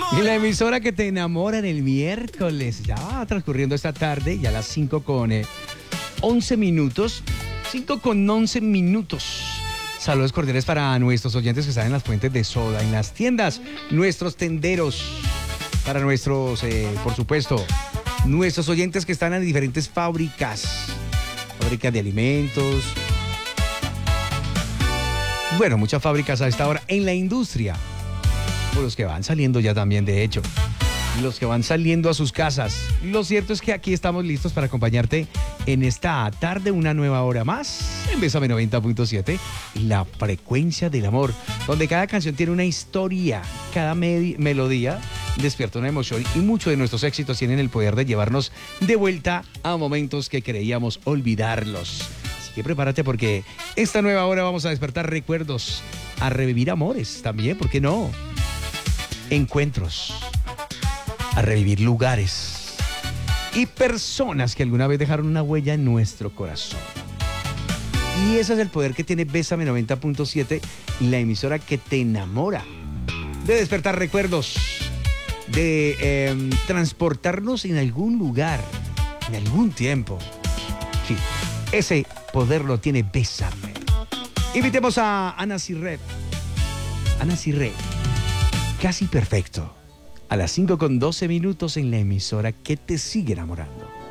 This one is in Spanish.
Y la emisora que te enamora en el miércoles. Ya va transcurriendo esta tarde, ya las 5 con 11 minutos. 5 con 11 minutos. Saludos cordiales para nuestros oyentes que están en las fuentes de soda, en las tiendas, nuestros tenderos, para nuestros, por supuesto, nuestros oyentes que están en diferentes fábricas de alimentos. Bueno, muchas fábricas a esta hora en la industria. O los que van saliendo ya también, de hecho. Los que van saliendo a sus casas. Lo cierto es que aquí estamos listos para acompañarte en esta tarde, una nueva hora más en Bésame 90.7, la frecuencia del amor, donde cada canción tiene una historia, cada melodía despierta una emoción y muchos de nuestros éxitos tienen el poder de llevarnos de vuelta a momentos que creíamos olvidarlos. Así que prepárate porque esta nueva hora vamos a despertar recuerdos, a revivir amores también, ¿por qué no? Encuentros, a revivir lugares y personas que alguna vez dejaron una huella en nuestro corazón. Y ese es el poder que tiene Bésame 90.7, la emisora que te enamora, de despertar recuerdos, de transportarnos en algún lugar, en algún tiempo. Sí, ese poder lo tiene Bésame. Invitemos a Ana Cirret. Ana Cirret, Casi Perfecto. A las 5 con 12 minutos en la emisora que te sigue enamorando.